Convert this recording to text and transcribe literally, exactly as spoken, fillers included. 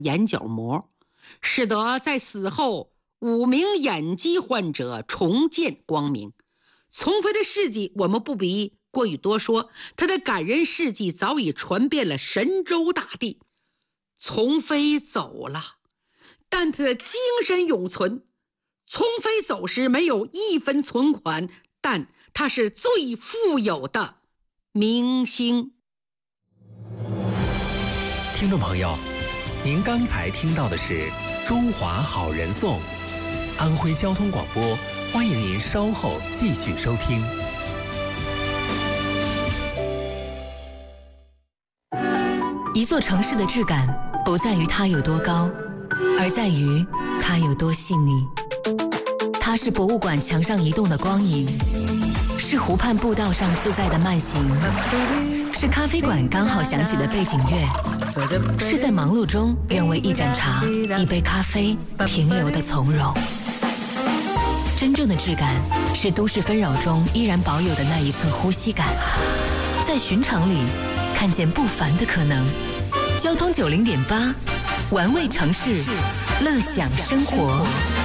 眼角膜，使得在死后五名眼疾患者重见光明。丛飞的事迹我们不必过于多说，他的感人事迹早已传遍了神州大地。丛飞走了，但他的精神永存。丛飞走时没有一分存款，但他是最富有的明星。 听众朋友，您刚才听到的是《中华好人颂》，安徽交通广播，欢迎您稍后继续收听。 一座城市的质感不在于它有多高，而在于它有多细腻。它是博物馆墙上移动的光影，是湖畔步道上自在的慢行，是咖啡馆刚好响起的背景乐，是在忙碌中愿为一盏茶、一杯咖啡停留的从容。真正的质感是都市纷扰中依然保有的那一寸呼吸感，在寻常里看见不凡的可能。交通九零点八，玩味城市，乐享生活。